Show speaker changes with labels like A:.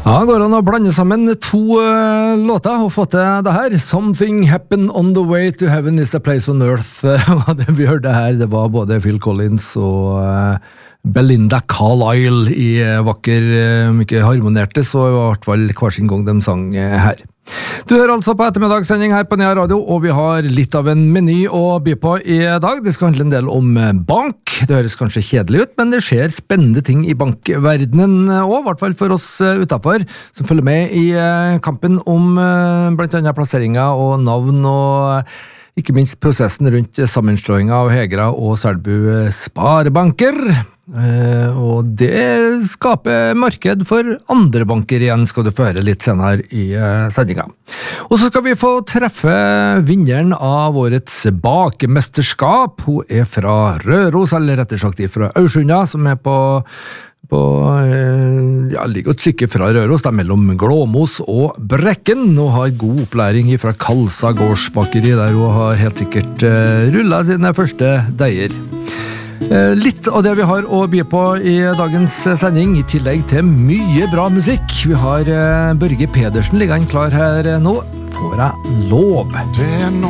A: Ja, går an å blande sammen to låter og få til det her. Something happened on the way to heaven is a place on earth. Det vi hørte her, det var både Phil Collins og Belinda Carlisle i vakker, mye harmonerte, så i hvert fall hver sin gang de sang her. Du hører altså på ettermiddagssending her på Nea Radio, og vi har litt av en meny å by på i dag. Det skal handle en del om bank. Det høres kanskje kjedelig ut, men det skjer spennende ting i bankverdenen også, i hvert fall for oss utenfor, som følger med i kampen om blant annet plasseringer og navn, og ikke minst prosessen rundt sammenslåingen av Hegra og Selbu Sparebanker. Og det skaper marked for andre banker igjen, skal du få høre litt senere i sendinga. Og så skal vi få treffe vinneren av årets bakemesterskap. Hun er fra Røros, eller rettere sagt fra Aursunda, som er ligger et stykke fra Røros, da, mellom Glåmos og Brekken, og har god opplæring fra Kalsa gårdsbakeri, der hun har helt sikkert rullet sine første deier. Litt av det vi har å by på i dagens sending, i tillegg til mye bra musikk. Vi har Børge Pedersen liggende klar her nå. Får jeg lov?